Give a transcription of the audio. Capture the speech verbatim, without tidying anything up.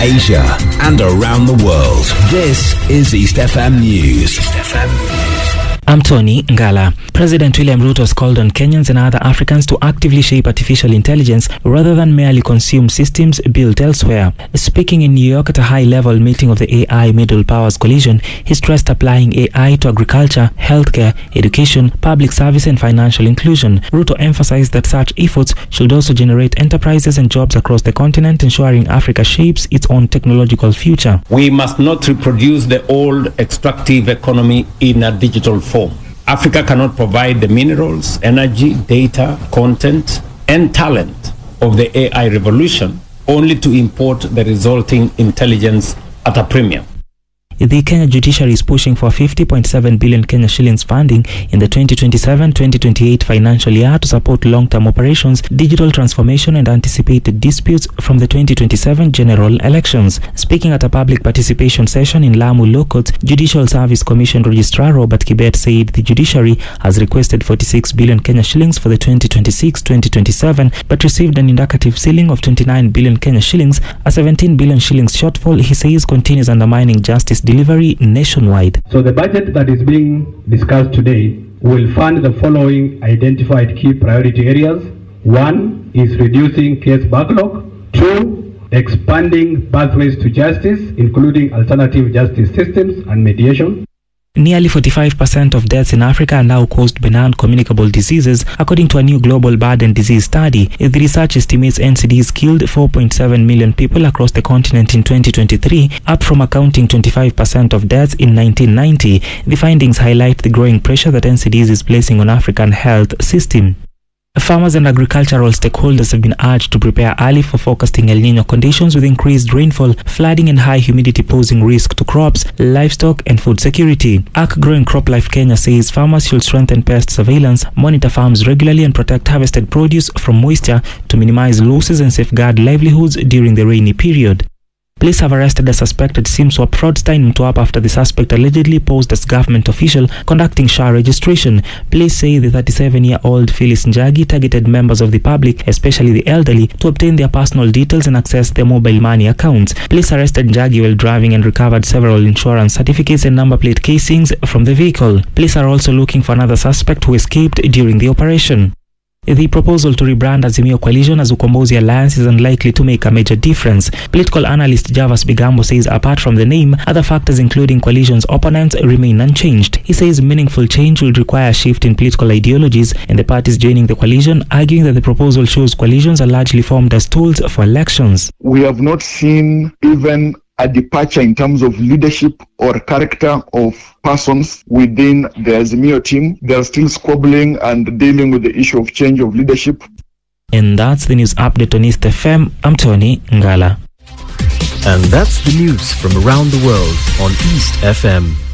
Asia, and around the world. This is East F M News. East F M News. I'm Tony Ngala. President William Ruto has called on Kenyans and other Africans to actively shape artificial intelligence rather than merely consume systems built elsewhere. Speaking in New York at a high-level meeting of the A I Middle Powers Coalition, he stressed applying A I to agriculture, healthcare, education, public service and financial inclusion. Ruto emphasized that such efforts should also generate enterprises and jobs across the continent, ensuring Africa shapes its own technological future. We must not reproduce the old extractive economy in a digital form. Africa cannot provide the minerals, energy, data, content, and talent of the A I revolution only to import the resulting intelligence at a premium. The Kenya judiciary is pushing for fifty point seven billion Kenya shillings funding in the twenty twenty-seven twenty twenty-eight financial year to support long-term operations, digital transformation and anticipated disputes from the twenty twenty-seven general elections. Speaking at a public participation session in Lamu Low Court, Judicial Service Commission Registrar Robert Kibet said the judiciary has requested forty-six billion Kenya shillings for the twenty twenty-six twenty twenty-seven but received an indicative ceiling of twenty-nine billion Kenya shillings. A seventeen billion shillings shortfall, he says, continues undermining justice delivery nationwide. So the budget that is being discussed today will fund the following identified key priority areas. One is reducing case backlog. Two, expanding pathways to justice, including alternative justice systems and mediation. Nearly forty-five percent of deaths in Africa are now caused by non-communicable diseases, according to a new global burden disease study. The research estimates N C Ds killed four point seven million people across the continent in twenty twenty-three, up from accounting twenty-five percent of deaths in nineteen ninety. The findings highlight the growing pressure that N C Ds is placing on African health system. Farmers and agricultural stakeholders have been urged to prepare early for forecasting El Niño conditions with increased rainfall, flooding and high humidity posing risk to crops, livestock and food security. A C Growing CropLife Kenya says farmers should strengthen pest surveillance, monitor farms regularly and protect harvested produce from moisture to minimize losses and safeguard livelihoods during the rainy period. Police have arrested a suspected SIM swap fraudster in Mtwapa after the suspect allegedly posed as government official conducting S H A registration. Police say the thirty-seven-year-old Phyllis Njagi targeted members of the public, especially the elderly, to obtain their personal details and access their mobile money accounts. Police arrested Njagi while driving and recovered several insurance certificates and number plate casings from the vehicle. Police are also looking for another suspect who escaped during the operation. The proposal to rebrand Azimio Coalition as Ukombozi Alliance is unlikely to make a major difference. Political analyst Javas Bigambo says apart from the name, other factors including coalition's opponents remain unchanged. He says meaningful change will require a shift in political ideologies and the parties joining the coalition, arguing that the proposal shows coalitions are largely formed as tools for elections. We have not seen even a departure in terms of leadership or character of persons within the Azimio team. They are still squabbling and dealing with the issue of change of leadership. And that's the news update on East F M. I'm Tony Ngala. And that's the news from around the world on East F M.